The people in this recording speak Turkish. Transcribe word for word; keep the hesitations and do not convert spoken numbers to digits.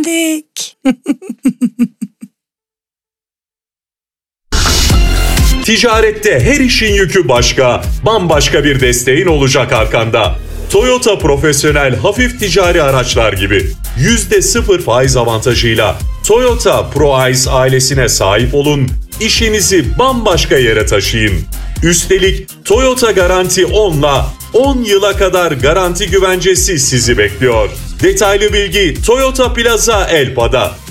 öğrendik. Ticarette her işin yükü başka, bambaşka bir desteğin olacak arkanda. Toyota Profesyonel Hafif Ticari Araçlar gibi yüzde sıfır faiz avantajıyla Toyota ProAce ailesine sahip olun, işinizi bambaşka yere taşıyın. Üstelik Toyota Garanti on'la on yıla kadar garanti güvencesi sizi bekliyor. Detaylı bilgi Toyota Plaza Elpa'da.